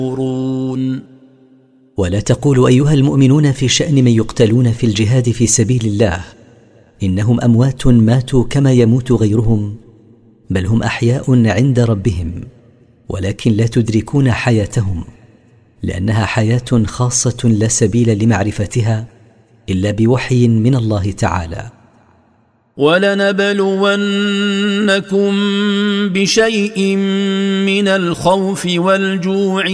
ولا تقولوا أيها المؤمنون في شأن من يقتلون في الجهاد في سبيل الله إنهم أموات ماتوا كما يموت غيرهم، بل هم أحياء عند ربهم ولكن لا تدركون حياتهم، لأنها حياة خاصة لا سبيل لمعرفتها إلا بوحي من الله تعالى. ولنبلونكم بشيء من الخوف والجوع